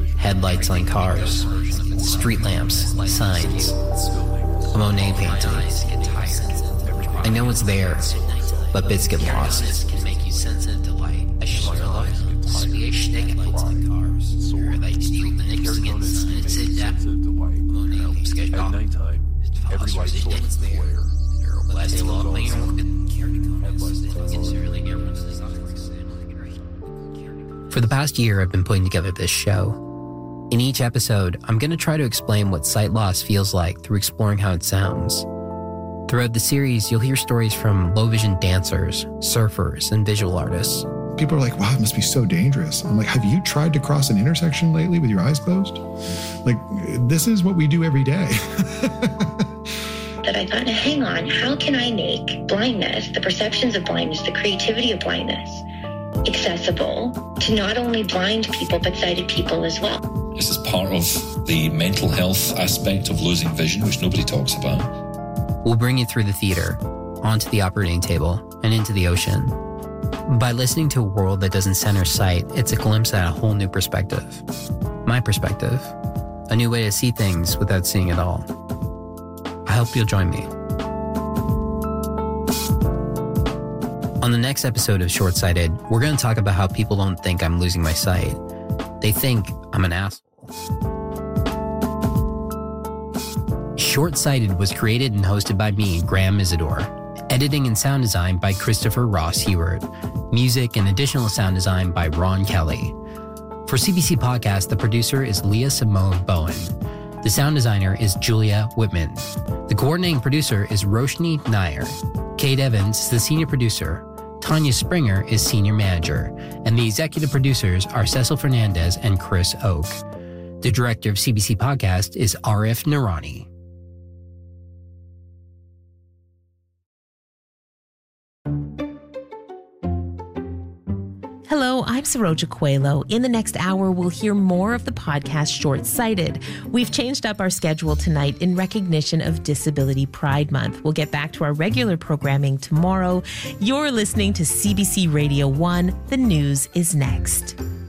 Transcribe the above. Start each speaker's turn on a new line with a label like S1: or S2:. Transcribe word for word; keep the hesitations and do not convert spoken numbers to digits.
S1: headlights on cars, street lamps, signs, a Monet painting. I know it's there, but bits get lost.
S2: At nighttime, every light source is flare.
S1: For the past year, I've been putting together this show. In each episode, I'm going to try to explain what sight loss feels like through exploring how it sounds. Throughout the series, you'll hear stories from low vision dancers, surfers, and visual artists.
S3: People are like, wow, it must be so dangerous. I'm like, have you tried to cross an intersection lately with your eyes closed? Like, this is what we do every day.
S4: That I thought, hang on, how can I make blindness, the perceptions of blindness, the creativity of blindness, accessible to not only blind people, but sighted people as well?
S5: This is part of the mental health aspect of losing vision, which nobody talks about.
S1: We'll bring you through the theater, onto the operating table, and into the ocean. By listening to a world that doesn't center sight, it's a glimpse at a whole new perspective. My perspective. A new way to see things without seeing it all. I hope you'll join me. On the next episode of Short-Sighted, we're going to talk about how people don't think I'm losing my sight. They think I'm an asshole. Short-Sighted was created and hosted by me, Graham Isidore. Editing and sound design by Christopher Ross Heward. Music and additional sound design by Ron Kelly. For C B C Podcast, the producer is Leah Simone Bowen. The sound designer is Julia Whitman. The coordinating producer is Roshni Nair. Kate Evans is the senior producer. Tanya Springer is senior manager. And the executive producers are Cecil Fernandez and Chris Oak. The director of C B C Podcast is Arif Noorani.
S6: Hello, I'm Saroja Coelho. In the next hour, we'll hear more of the podcast Short-Sighted. We've changed up our schedule tonight in recognition of Disability Pride Month. We'll get back to our regular programming tomorrow. You're listening to C B C Radio one. The news is next.